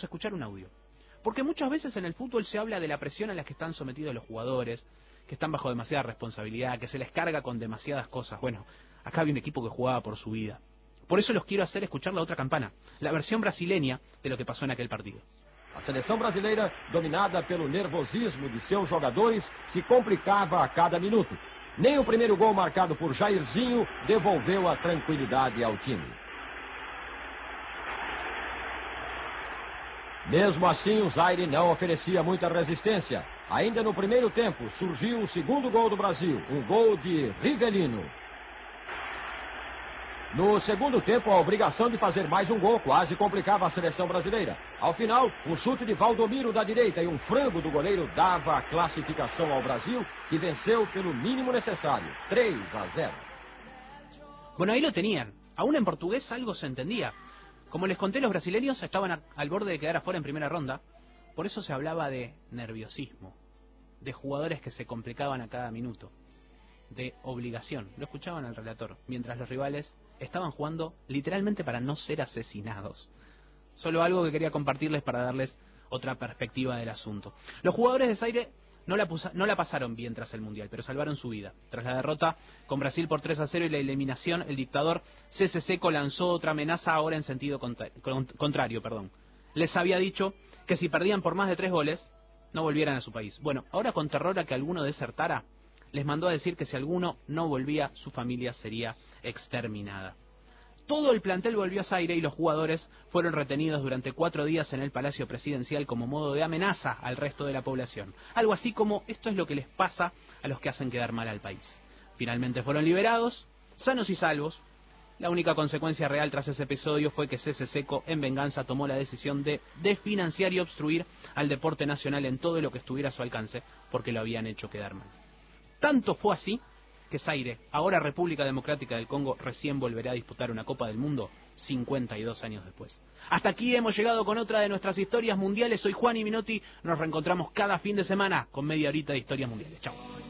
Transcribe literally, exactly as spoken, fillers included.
a escuchar un audio. Porque muchas veces en el fútbol se habla de la presión a la que están sometidos los jugadores, que están bajo demasiada responsabilidad, que se les carga con demasiadas cosas. Bueno, acá había un equipo que jugaba por su vida. Por eso los quiero hacer escuchar la otra campana, la versión brasileña de lo que pasó en aquel partido. A seleção brasileira, dominada pelo nervosismo de seus jogadores, se complicava a cada minuto. Nem o primeiro gol marcado por Jairzinho devolveu a tranquilidade ao time. Mesmo assim, o Zaire não oferecia muita resistência. Ainda no primeiro tempo, surgiu o segundo gol do Brasil, um gol de Rivelino. No segundo tempo, a obrigação de fazer mais um gol quase complicava a seleção brasileira. Ao final, um chute de Valdomiro da direita e um frango do goleiro dava a classificação ao Brasil, que venceu pelo mínimo necessário, tres a cero. Bueno, ahí lo tenían. Aún en portugués algo se entendía. Como les conté, los brasileños estaban a, al borde de quedar afuera en primera ronda. Por eso se hablaba de nerviosismo, de jugadores que se complicaban a cada minuto, de obligación. Lo escuchaban al relator, mientras los rivales estaban jugando literalmente para no ser asesinados. Solo algo que quería compartirles para darles otra perspectiva del asunto. Los jugadores de Zaire no la, pusa, no la pasaron bien tras el Mundial, pero salvaron su vida. Tras la derrota con Brasil por tres a cero y la eliminación, el dictador Cece Seco lanzó otra amenaza ahora en sentido contra, con, contrario. Perdón. Les había dicho que si perdían por más de tres goles, no volvieran a su país. Bueno, ahora con terror a que alguno desertara, les mandó a decir que si alguno no volvía, su familia sería exterminada. Todo el plantel volvió a Zaire y los jugadores fueron retenidos durante cuatro días en el Palacio Presidencial como modo de amenaza al resto de la población. Algo así como esto es lo que les pasa a los que hacen quedar mal al país. Finalmente fueron liberados, sanos y salvos. La única consecuencia real tras ese episodio fue que Cece Seco, en venganza, tomó la decisión de desfinanciar y obstruir al deporte nacional en todo lo que estuviera a su alcance, porque lo habían hecho quedar mal. Tanto fue así que Zaire, ahora República Democrática del Congo, recién volverá a disputar una Copa del Mundo cincuenta y dos años después. Hasta aquí hemos llegado con otra de nuestras historias mundiales. Soy Juan y Minotti. Nos reencontramos cada fin de semana con media horita de historias mundiales. Chao.